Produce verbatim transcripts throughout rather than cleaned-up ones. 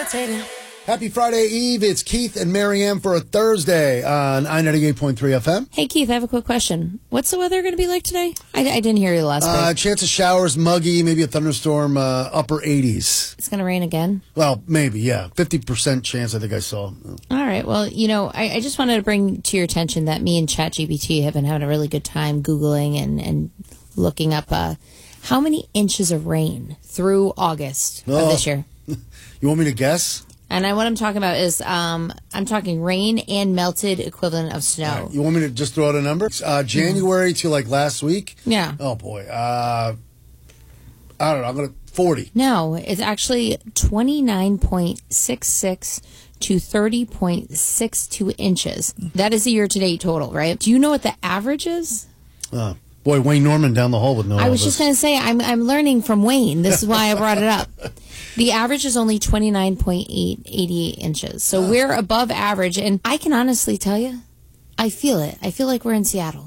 levitating. Happy Friday Eve. It's Keith and Marianne for a Thursday on I ninety-eight point three F M. Hey, Keith, I have a quick question. What's the weather going to be like today? I, I didn't hear you last uh, week. Chance of showers, muggy, maybe a thunderstorm, uh, upper eighties. It's going to rain again? Well, maybe, yeah. fifty percent chance, I think I saw. All right. Well, you know, I, I just wanted to bring to your attention that me and ChatGPT have been having a really good time Googling and, and looking up uh, how many inches of rain through August oh. of this year. You want me to guess? And I, what I'm talking about is um, I'm talking rain and melted equivalent of snow. Right. You want me to just throw out a number? Uh, January mm. to like last week? Yeah. Oh, boy. Uh, I don't know. I'm going to forty. No, it's actually twenty-nine point six six to thirty point six two inches. That is the year-to-date total, right? Do you know what the average is? Uh, boy, Wayne Norman down the hall would know I all was this. just going to say, I'm I'm learning from Wayne. This is why I brought it up. The average is only twenty-nine point eight eight inches. So we're above average. And I can honestly tell you, I feel it. I feel like we're in Seattle.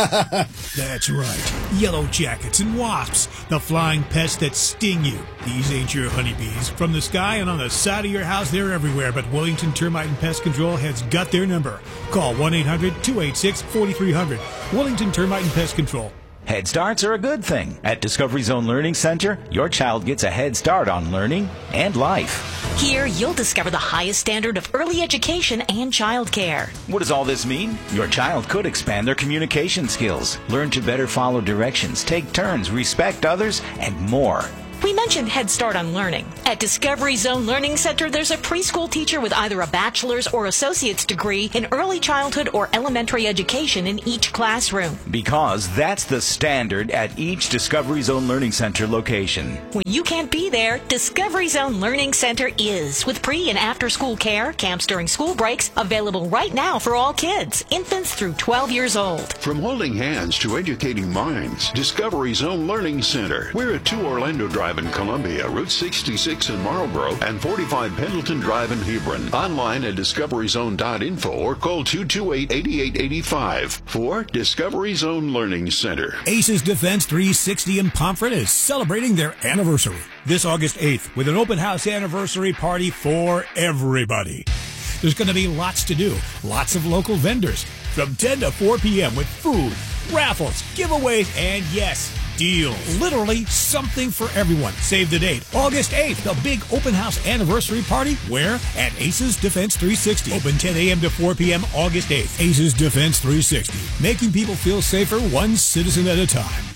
That's right. Yellow jackets and wasps, the flying pests that sting you. These ain't your honeybees. From the sky and on the side of your house, they're everywhere. But Wellington Termite and Pest Control has got their number. Call one eight hundred two eight six four three zero zero. Wellington Termite and Pest Control. Head Starts are a good thing. At Discovery Zone Learning Center, your child gets a head start on learning and life. Here, you'll discover the highest standard of early education and childcare. What does all this mean? Your child could expand their communication skills, learn to better follow directions, take turns, respect others, and more. We mentioned Head Start on Learning. At Discovery Zone Learning Center, there's a preschool teacher with either a bachelor's or associate's degree in early childhood or elementary education in each classroom. Because that's the standard at each Discovery Zone Learning Center location. When you can't be there, Discovery Zone Learning Center is, with pre- and after-school care, camps during school breaks, available right now for all kids, infants through twelve years old. From holding hands to educating minds, Discovery Zone Learning Center. We're at two Orlando Drive in Columbia, Route sixty-six in Marlboro, and forty-five Pendleton Drive in Hebron. Online at discovery zone dot info or call two two eight, eight eight eight five for Discovery Zone Learning Center. Aces Defense three sixty in Pomfret is celebrating their anniversary this August eighth with an open house anniversary party for everybody. There's going to be lots to do, lots of local vendors from ten to four p.m. with food, raffles, giveaways, and yes, deals. Literally something for everyone. Save the date. August eighth, the big open house anniversary party. Where? At Aces Defense three sixty. Open ten a.m. to four p.m. August eighth. Aces Defense three sixty. Making people feel safer one citizen at a time.